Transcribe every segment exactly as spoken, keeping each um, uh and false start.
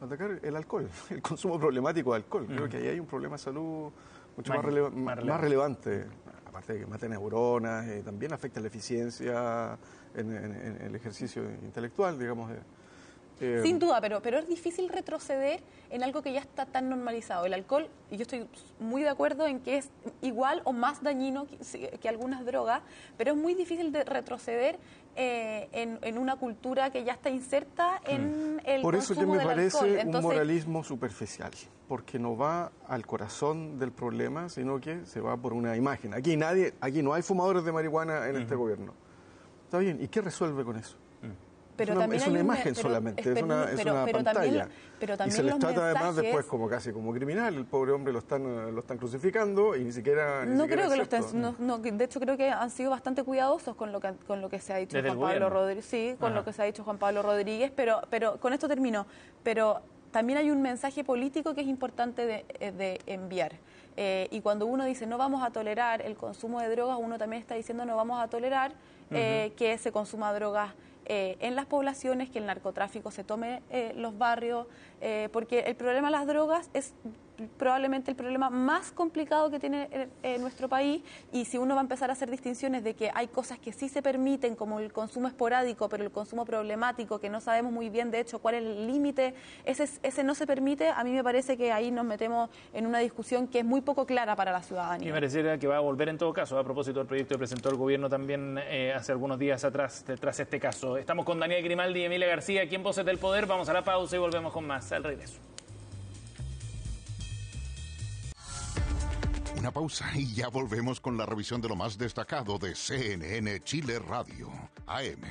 Atacar el alcohol, el consumo problemático de alcohol. Mm. Creo que ahí hay un problema de salud mucho más, más, releva más, relevante. más relevante. Aparte de que mata neuronas, eh, también afecta la eficiencia en, en, en el ejercicio intelectual, digamos. Eh. Eh, Sin duda, pero, pero es difícil retroceder en algo que ya está tan normalizado. El alcohol, y yo estoy muy de acuerdo en que es igual o más dañino que, que algunas drogas, pero es muy difícil de retroceder eh, en, en una cultura que ya está inserta en el Por eso consumo que me del parece alcohol. Entonces, un moralismo eh, superficial, porque no va al corazón del problema, sino que se va por una imagen. Aquí nadie, aquí no hay fumadores de marihuana en uh-huh. este gobierno. Está bien, ¿y qué resuelve con eso? Pero es una, también es una hay imagen un, pero, solamente, pero, es una, es pero, una pero pantalla. También, pero también y se les los trata mensajes... además después como casi como criminal. El pobre hombre lo están, lo están crucificando y ni siquiera... Ni no siquiera creo que lo estén... No, no, de hecho, creo que han sido bastante cuidadosos con lo que, con lo que se ha dicho Juan Pablo Rodríguez. Sí, con Ajá. lo que se ha dicho Juan Pablo Rodríguez, pero, pero con esto termino. Pero también hay un mensaje político que es importante de, de enviar. Eh, y cuando uno dice no vamos a tolerar el consumo de drogas, uno también está diciendo no vamos a tolerar eh, uh-huh. que se consuma drogas Eh, en las poblaciones, que el narcotráfico se tome eh, los barrios, eh, porque el problema de las drogas es probablemente el problema más complicado que tiene eh, eh, nuestro país, y si uno va a empezar a hacer distinciones de que hay cosas que sí se permiten, como el consumo esporádico, pero el consumo problemático, que no sabemos muy bien de hecho cuál es el límite, ese, ese no se permite, a mí me parece que ahí nos metemos en una discusión que es muy poco clara para la ciudadanía. Me pareciera que va a volver en todo caso, a propósito del proyecto que presentó el gobierno también eh, hace algunos días atrás, tras este caso. Estamos con Daniel Grimaldi y Emilia García aquí en Voces del Poder. Vamos a la pausa y volvemos con más al regreso. Una pausa y ya volvemos con la revisión de lo más destacado de C N N Chile Radio, A M.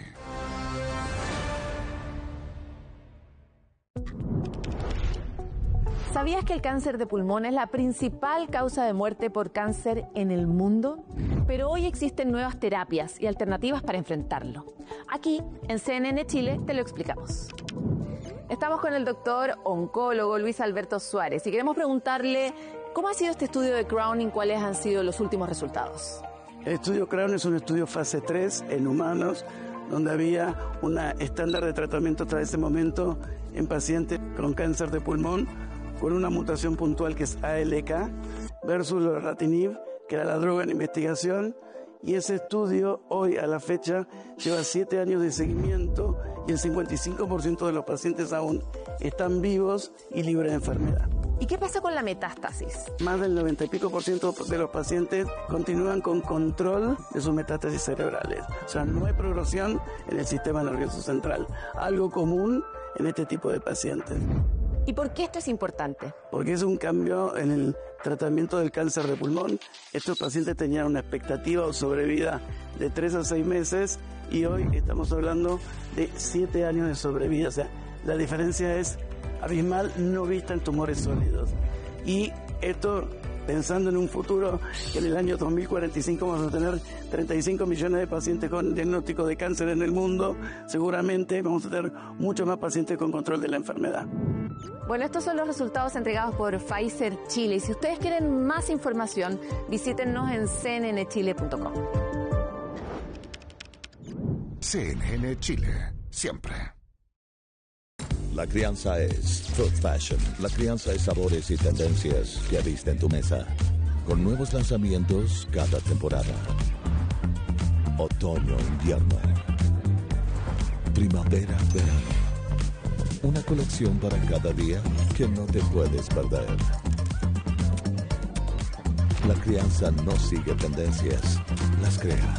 ¿Sabías que el cáncer de pulmón es la principal causa de muerte por cáncer en el mundo? Pero hoy existen nuevas terapias y alternativas para enfrentarlo. Aquí, en C N N Chile, te lo explicamos. Estamos con el doctor oncólogo Luis Alberto Suárez y queremos preguntarle cómo ha sido este estudio de Crown y cuáles han sido los últimos resultados. El estudio Crown es un estudio fase tres en humanos, donde había un estándar de tratamiento hasta ese momento en pacientes con cáncer de pulmón, con una mutación puntual que es A L K, versus lorlatinib, que era la droga en investigación, y ese estudio hoy a la fecha lleva siete años de seguimiento y el cincuenta y cinco por ciento de los pacientes aún están vivos y libres de enfermedad. ¿Y qué pasa con la metástasis? Más del noventa y pico por ciento de los pacientes continúan con control de sus metástasis cerebrales. O sea, no hay progresión en el sistema nervioso central, algo común en este tipo de pacientes. ¿Y por qué esto es importante? Porque es un cambio en el tratamiento del cáncer de pulmón. Estos pacientes tenían una expectativa o sobrevida de tres a seis meses y hoy estamos hablando de siete años de sobrevida. O sea, la diferencia es abismal, no vista en tumores sólidos. Y esto, pensando en un futuro, que en el año dos mil cuarenta y cinco vamos a tener treinta y cinco millones de pacientes con diagnóstico de cáncer en el mundo, seguramente vamos a tener muchos más pacientes con control de la enfermedad. Bueno, estos son los resultados entregados por Pfizer Chile. Y si ustedes quieren más información, visítennos en c n n chile punto com. C N N Chile, siempre. La crianza es Food Fashion. La crianza es sabores y tendencias que viste en tu mesa. Con nuevos lanzamientos cada temporada. Otoño, invierno. Primavera, verano. Una colección para cada día que no te puedes perder. La crianza no sigue tendencias, las crea.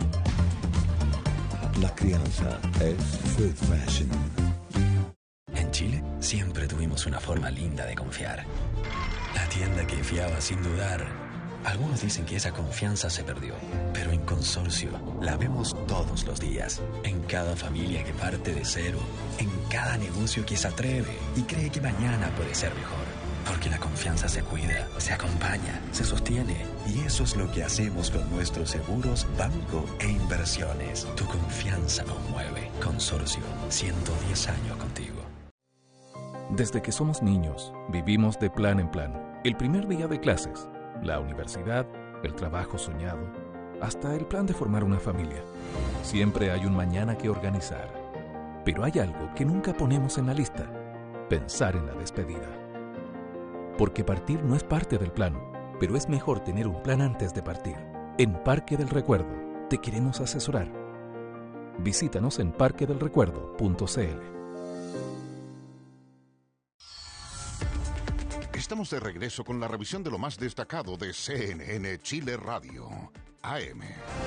La crianza es Food Fashion. En Chile siempre tuvimos una forma linda de confiar. La tienda que fiaba sin dudar. Algunos dicen que esa confianza se perdió, pero en Consorcio la vemos todos los días. En cada familia que parte de cero, en cada negocio que se atreve y cree que mañana puede ser mejor. Porque la confianza se cuida, se acompaña, se sostiene. Y eso es lo que hacemos con nuestros seguros, banco e inversiones. Tu confianza nos mueve. Consorcio, ciento diez años contigo. Desde que somos niños, vivimos de plan en plan. El primer día de clases, la universidad, el trabajo soñado, hasta el plan de formar una familia. Siempre hay un mañana que organizar. Pero hay algo que nunca ponemos en la lista. pensar en la despedida. Porque partir no es parte del plan, pero es mejor tener un plan antes de partir. En Parque del Recuerdo te queremos asesorar. Visítanos en parque del recuerdo punto c l. Estamos de regreso con la revisión de lo más destacado de C N N Chile Radio, A M.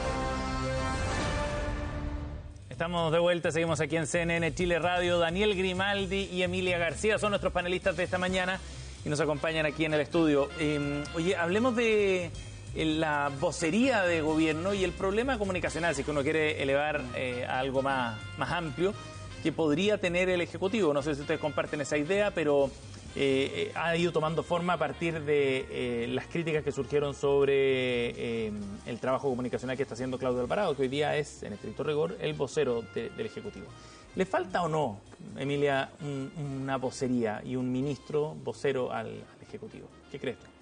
Estamos de vuelta, seguimos aquí en C N N Chile Radio. Daniel Grimaldi y Emilia García son nuestros panelistas de esta mañana y nos acompañan aquí en el estudio. Eh, oye, hablemos de la vocería de gobierno y el problema comunicacional, si que uno quiere elevar eh, a algo más, más amplio, que podría tener el Ejecutivo. No sé si ustedes comparten esa idea, pero eh, eh, ha ido tomando forma a partir de eh, las críticas que surgieron sobre eh, el trabajo comunicacional que está haciendo Claudio Alvarado, que hoy día es, en estricto rigor, el vocero de, del Ejecutivo. ¿Le falta o no, Emilia, un, una vocería y un ministro vocero al, al Ejecutivo? ¿Qué crees tú?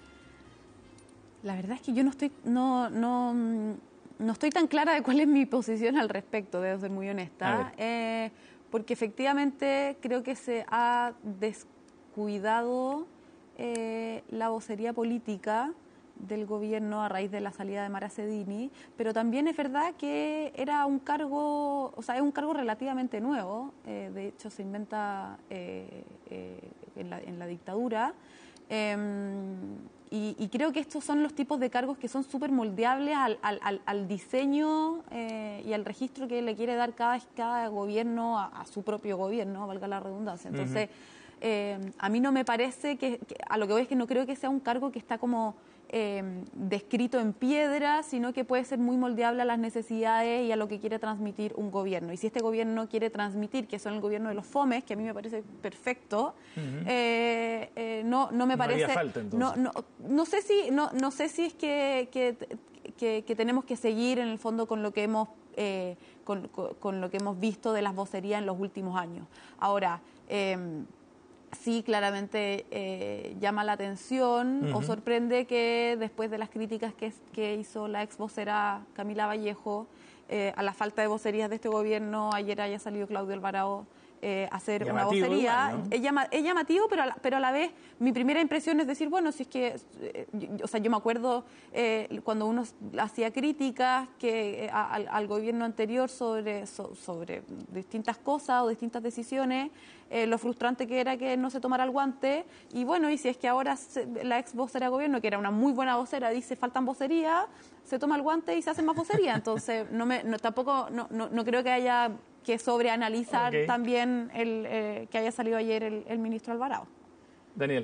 La verdad es que yo no estoy, no, no, no estoy tan clara de cuál es mi posición al respecto, debo ser muy honesta, eh, porque efectivamente creo que se ha descuidado eh, la vocería política del gobierno a raíz de la salida de Mara Cedini, pero también es verdad que era un cargo, o sea, es un cargo relativamente nuevo, eh, de hecho se inventa eh, eh, en, la, en la dictadura, eh, y, y creo que estos son los tipos de cargos que son súper moldeables al, al, al diseño eh, y al registro que le quiere dar cada, cada gobierno a, a su propio gobierno, valga la redundancia. Entonces, uh-huh. eh, a mí no me parece que, que, a lo que voy es que no creo que sea un cargo que está como Eh, descrito en piedra, sino que puede ser muy moldeable a las necesidades y a lo que quiere transmitir un gobierno. Y si este gobierno quiere transmitir, que son el gobierno de los fomes, que a mí me parece perfecto, uh-huh. eh, eh, no, no me no parece... haría falta, entonces. No, no, no sé si, no, no sé si es que, que, que, que tenemos que seguir en el fondo con lo que hemos eh, con, con, con lo que hemos visto de las vocerías en los últimos años. Ahora, eh, sí, claramente eh, llama la atención uh-huh. o sorprende que después de las críticas que, que hizo la ex vocera Camila Vallejo eh, a la falta de vocerías de este gobierno, ayer haya salido Claudio Alvarado eh, a hacer llamativo, una vocería. Igual, ¿no? es, llama, es llamativo, pero a, la, pero a la vez mi primera impresión es decir, bueno, si es que, eh, yo, o sea, yo me acuerdo eh, cuando uno hacía críticas que eh, a, al, al gobierno anterior sobre, so, sobre distintas cosas o distintas decisiones, Eh, lo frustrante que era que no se tomara el guante, y bueno, y si es que ahora se, la ex vocera de gobierno, que era una muy buena vocera, dice faltan vocerías, se toma el guante y se hace más vocería. Entonces no me no, tampoco no, no, no creo que haya que sobreanalizar okay. también el eh, que haya salido ayer el, el ministro Alvarado. Daniel.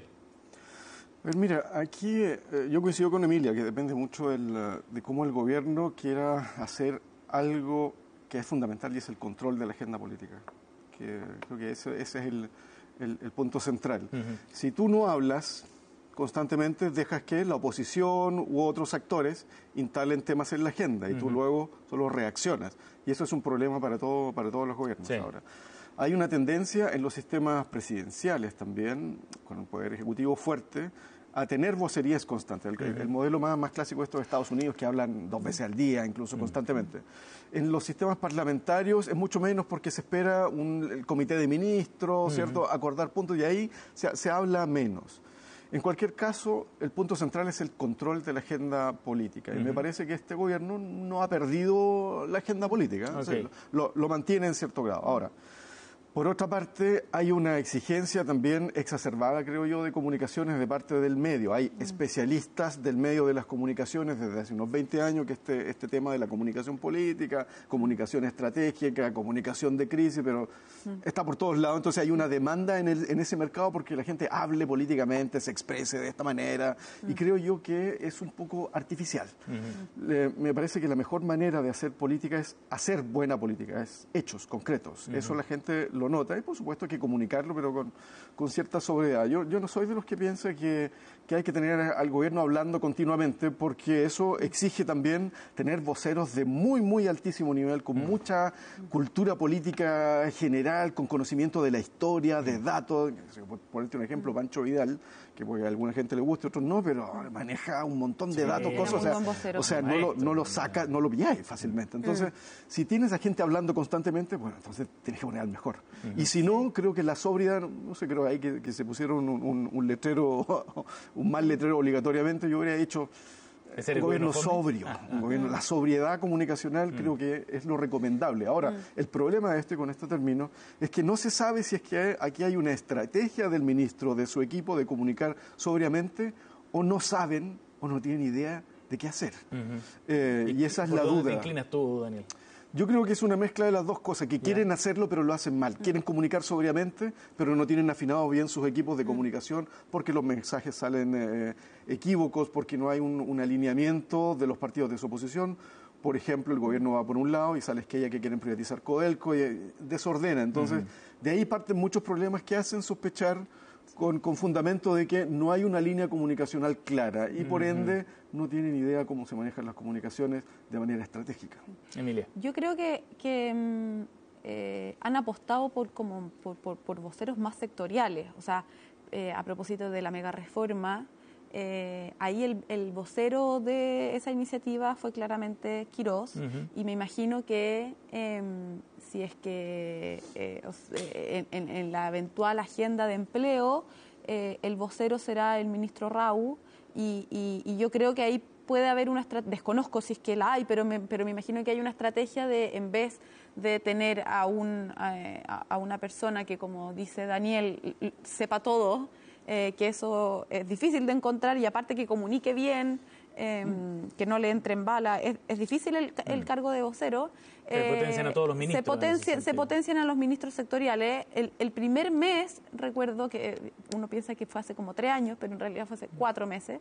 Pues mira, aquí eh, yo coincido con Emilia, que depende mucho el, de cómo el gobierno quiera hacer algo que es fundamental, y es el control de la agenda política. Que creo que ese, ese es el, el, el punto central. Uh-huh. Si tú no hablas constantemente, dejas que la oposición u otros actores instalen temas en la agenda y uh-huh. tú luego solo reaccionas. Y eso es un problema para, todo, para todos los gobiernos sí. ahora. Hay una tendencia en los sistemas presidenciales también, con un poder ejecutivo fuerte, a tener vocerías constantes. El, uh-huh. el modelo más, más clásico de estos de Estados Unidos, que hablan dos veces al día, incluso uh-huh. constantemente. En los sistemas parlamentarios es mucho menos porque se espera un, el comité de ministros, uh-huh. ¿cierto?, acordar puntos, y ahí se, se habla menos. En cualquier caso, el punto central es el control de la agenda política. Uh-huh. Y me parece que este gobierno no ha perdido la agenda política. Okay. O sea, lo, lo mantiene en cierto grado. Ahora, por otra parte, hay una exigencia también exacerbada, creo yo, de comunicaciones de parte del medio. Hay mm. especialistas del medio de las comunicaciones desde hace unos veinte años que este, este tema de la comunicación política, comunicación estratégica, comunicación de crisis, pero mm. está por todos lados. Entonces hay una demanda en, el, en ese mercado porque la gente hable políticamente, se exprese de esta manera, mm. y creo yo que es un poco artificial. Mm. Le, me parece que la mejor manera de hacer política es hacer buena política, es hechos concretos. Mm. Eso la gente lo nota, y por supuesto hay que comunicarlo, pero con, con cierta sobriedad. Yo, yo no soy de los que piensa que, que hay que tener al gobierno hablando continuamente, porque eso exige también tener voceros de muy, muy altísimo nivel, con mm. mucha cultura política general, con conocimiento de la historia, de datos. Por ponerte un ejemplo, Pancho Vidal, que porque a alguna gente le guste, a otros no, pero maneja un montón de sí, datos, cosas, o sea, vocero, o sea no, lo, no lo saca, no lo pilláis fácilmente. Entonces, mm. si tienes a gente hablando constantemente, bueno, entonces tienes que poner al mejor. Uh-huh. Y si no, creo que la sobriedad, no sé, creo ahí que, que se pusieron un, un, un letrero, un mal letrero obligatoriamente, yo habría hecho un gobierno sobrio, ah, un gobierno, la sobriedad comunicacional mm. creo que es lo recomendable. Ahora, mm. el problema de este, con este término, es que no se sabe si es que aquí hay una estrategia del ministro, de su equipo, de comunicar sobriamente, o no saben, o no tienen idea de qué hacer. Uh-huh. eh, y, y esa es la duda. ¿Por dónde te inclinas tú, Daniel? Yo creo que es una mezcla de las dos cosas, que quieren yeah. hacerlo pero lo hacen mal, quieren comunicar sobriamente pero no tienen afinados bien sus equipos de comunicación porque los mensajes salen eh, equívocos, porque no hay un, un alineamiento de los partidos de su oposición. Por ejemplo, el gobierno va por un lado y sale Esquella que quieren privatizar Codelco y eh, desordena. Entonces, uh-huh. de ahí parten muchos problemas que hacen sospechar con, con fundamento de que no hay una línea comunicacional clara y por uh-huh. ende no tienen idea cómo se manejan las comunicaciones de manera estratégica. Emilia. Yo creo que, que eh, han apostado por, como, por, por, por voceros más sectoriales. O sea, eh, a propósito de la mega reforma, eh, ahí el, el vocero de esa iniciativa fue claramente Quirós uh-huh. y me imagino que eh, si es que eh, en, en la eventual agenda de empleo eh, el vocero será el ministro Rau. Y, y, y yo creo que ahí puede haber una estrategia, desconozco si es que la hay, pero me, pero me imagino que hay una estrategia de, en vez de tener a, un, a, a una persona que, como dice Daniel, sepa todo, eh, que eso es difícil de encontrar y aparte que comunique bien, eh, mm. que no le entre en bala, es, es difícil el, el cargo de vocero. Se eh, potencian a todos los ministros. Se, potencia, se potencian a los ministros sectoriales. El, el primer mes, recuerdo que uno piensa que fue hace como tres años, pero en realidad fue hace cuatro meses.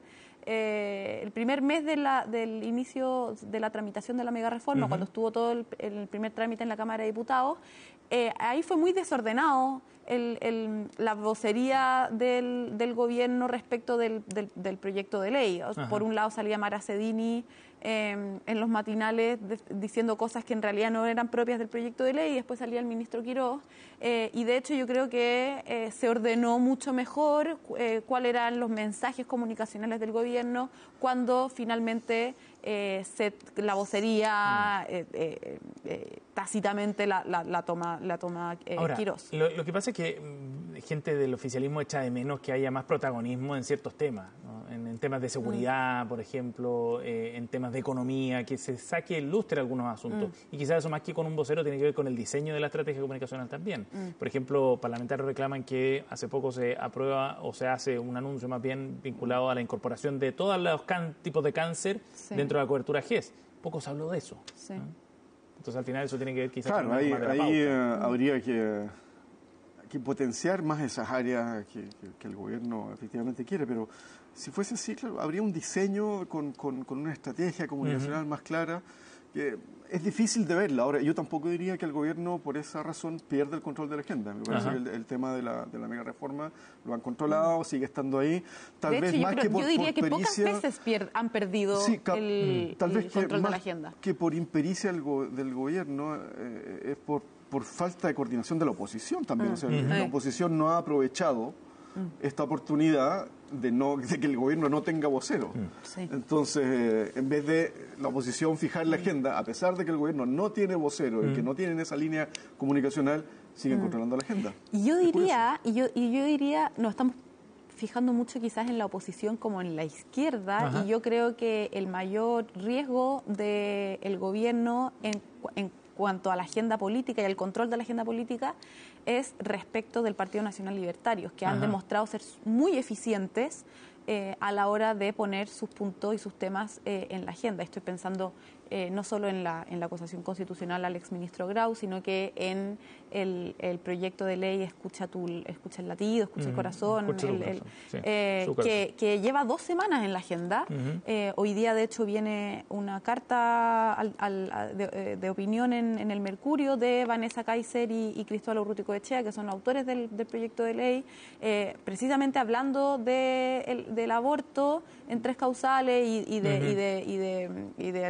Eh, el primer mes de la, del inicio de la tramitación de la mega reforma, uh-huh. cuando estuvo todo el, el primer trámite en la Cámara de Diputados, eh, ahí fue muy desordenado el, el, la vocería del, del gobierno respecto del, del, del proyecto de ley. Uh-huh. Por un lado salía Mara Cedini Eh, en los matinales de, diciendo cosas que en realidad no eran propias del proyecto de ley y después salía el ministro Quirós eh, y de hecho yo creo que eh, se ordenó mucho mejor eh, cuáles eran los mensajes comunicacionales del gobierno cuando finalmente eh, se, la vocería eh, eh, eh, tácitamente la, la, la toma, la toma eh, Ahora, Quirós. Lo, lo que pasa es que mm, gente del oficialismo echa de menos que haya más protagonismo en ciertos temas, ¿no? en, en temas de seguridad, mm. por ejemplo, eh, en temas de economía, que se saque el lustre algunos asuntos. Mm. Y quizás eso más que con un vocero tiene que ver con el diseño de la estrategia comunicacional también. Mm. Por ejemplo, parlamentarios reclaman que hace poco se aprueba o se hace un anuncio más bien vinculado a la incorporación de todos los can- tipos de cáncer sí. dentro de la cobertura G E S. Poco se habló de eso. Sí. ¿no? Entonces al final eso tiene que ver quizás claro, con ahí, más de la ahí pauta. Uh, habría que, que potenciar más esas áreas que, que, que el gobierno efectivamente quiere, pero si fuese así, claro, habría un diseño con, con, con una estrategia comunicacional uh-huh. más clara, que es difícil de verla. Ahora, yo tampoco diría que el gobierno por esa razón pierde el control de la agenda. Me parece uh-huh. que el, el tema de la, de la mega reforma lo han controlado, uh-huh. sigue estando ahí. Tal de vez hecho, más yo, creo, que por, yo diría por que pericia, pocas veces pier, han perdido sí, cap, el, tal vez el que control más de la agenda. Que por impericia el go, del gobierno eh, es por, por falta de coordinación de la oposición también. Uh-huh. O sea, uh-huh. la oposición no ha aprovechado esta oportunidad de no de que el gobierno no tenga vocero. Sí. Entonces, eh, en vez de la oposición fijar la agenda, a pesar de que el gobierno no tiene vocero mm. y que no tienen esa línea comunicacional, siguen mm. controlando la agenda. Y yo diría, y yo, y yo diría, nos estamos fijando mucho quizás en la oposición como en la izquierda, Ajá. y yo creo que el mayor riesgo del gobierno en, en cuanto a la agenda política y al control de la agenda política es respecto del Partido Nacional Libertario, que han Ajá. demostrado ser muy eficientes eh, a la hora de poner sus puntos y sus temas eh, en la agenda. Estoy pensando eh, no solo en la, en la acusación constitucional al exministro Grau, sino que en el, el proyecto de ley Escucha tu, escucha el latido, Escucha uh-huh. el corazón, escucha el, el, sí, eh, que, que lleva dos semanas en la agenda. Uh-huh. Eh, hoy día, de hecho, viene una carta al, al, de, de opinión en, en el Mercurio de Vanessa Kaiser y, y Cristóbal Urruticoechea, que son autores del, del proyecto de ley, eh, precisamente hablando de, el, del aborto en tres causales y, y de, uh-huh. y de, y de, y de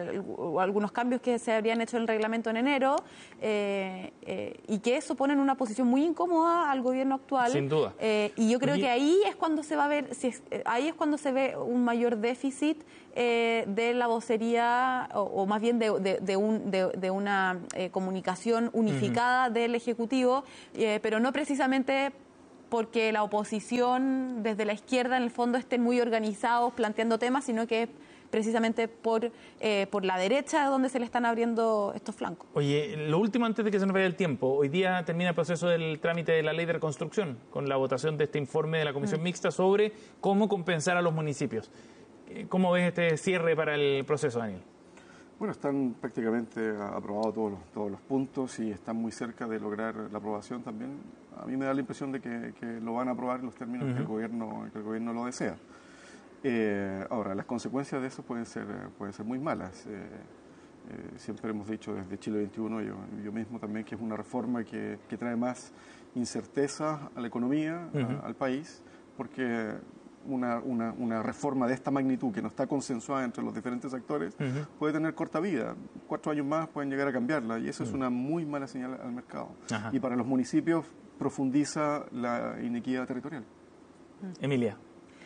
o algunos cambios que se habrían hecho en el reglamento en enero, eh, eh, y que eso pone en una posición muy incómoda al gobierno actual. Sin duda. Eh, y yo creo Oye. que ahí es cuando se va a ver, si es, ahí es cuando se ve un mayor déficit eh, de la vocería, o, o más bien de, de, de, un, de, de una eh, comunicación unificada uh-huh. del Ejecutivo, eh, pero no precisamente porque la oposición desde la izquierda en el fondo estén muy organizados planteando temas, sino que es precisamente por, eh, por la derecha donde se le están abriendo estos flancos. Oye, lo último antes de que se nos vaya el tiempo, hoy día termina el proceso del trámite de la ley de reconstrucción con la votación de este informe de la Comisión mm. Mixta sobre cómo compensar a los municipios. ¿Cómo ves este cierre para el proceso, Daniel? Bueno, están prácticamente aprobados todos los, todos los puntos y están muy cerca de lograr la aprobación también. A mí me da la impresión de que, que lo van a aprobar en los términos uh-huh. que, el gobierno, que el gobierno lo desea. Eh, ahora, las consecuencias de eso pueden ser, pueden ser muy malas. Eh, eh, siempre hemos dicho desde Chile veintiuno, yo, yo mismo también, que es una reforma que, que trae más incerteza a la economía, uh-huh. a, al país, porque Una, una, una reforma de esta magnitud que no está consensuada entre los diferentes actores uh-huh. puede tener corta vida. Cuatro años más pueden llegar a cambiarla y eso uh-huh. es una muy mala señal al mercado. Ajá. Y para los municipios profundiza la inequidad territorial. Emilia.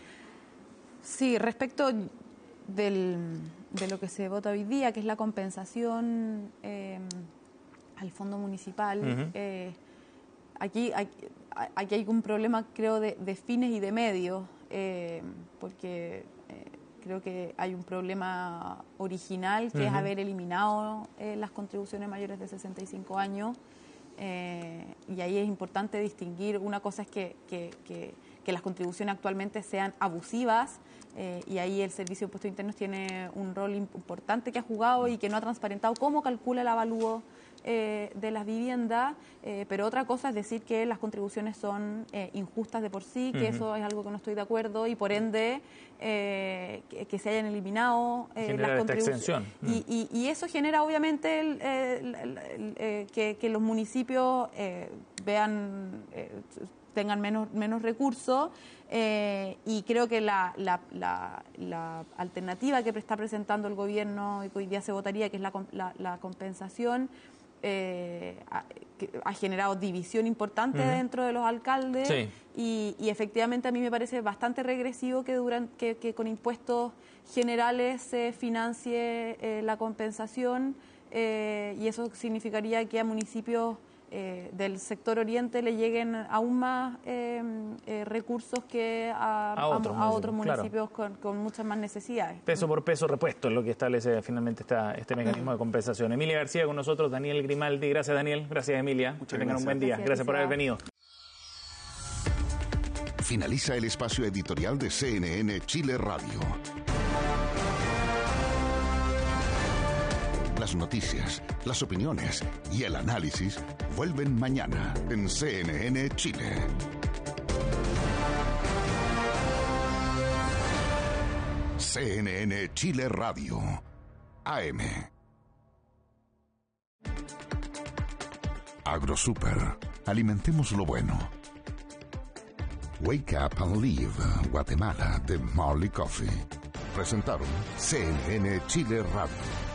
Sí, respecto del, de lo que se vota hoy día, que es la compensación eh, al fondo municipal, uh-huh. eh, aquí, hay, aquí hay un problema, creo, de, de fines y de medios. Eh, porque eh, creo que hay un problema original que uh-huh. es haber eliminado eh, las contribuciones mayores de sesenta y cinco años eh, y ahí es importante distinguir. Una cosa es que, que, que, que las contribuciones actualmente sean abusivas eh, y ahí el Servicio de Impuestos Internos tiene un rol importante que ha jugado y que no ha transparentado cómo calcula el avalúo Eh, de las viviendas, eh, pero otra cosa es decir que las contribuciones son eh, injustas de por sí, que uh-huh. eso es algo que no estoy de acuerdo y por ende eh, que, que se hayan eliminado eh, las contribuciones. Uh-huh. Y, y, y eso genera obviamente el, el, el, el, eh, que, que los municipios eh, vean, eh, tengan menos, menos recursos eh, y creo que la, la, la, la alternativa que está presentando el gobierno y que hoy día se votaría, que es la, la, la compensación, Eh, ha, ha generado división importante uh-huh. dentro de los alcaldes sí. y, y efectivamente a mí me parece bastante regresivo que, duran, que, que con impuestos generales se financie eh, la compensación eh, y eso significaría que a municipios eh, del sector oriente le lleguen aún más eh, eh, recursos que a, a, otros, a, a otros municipios claro. con, con muchas más necesidades. Peso por peso repuesto es lo que establece finalmente esta, este mecanismo de compensación. Emilia García con nosotros, Daniel Grimaldi. Gracias, Daniel. Gracias, Emilia. Muchas que tengan gracias. un buen día. Gracias, gracias por haber venido. Finaliza el espacio editorial de C N N Chile Radio. Las noticias, las opiniones y el análisis vuelven mañana en C N N Chile. C N N Chile Radio, A M. AgroSuper, alimentemos lo bueno. Wake Up and Live, Guatemala, de Marley Coffee. Presentaron C N N Chile Radio.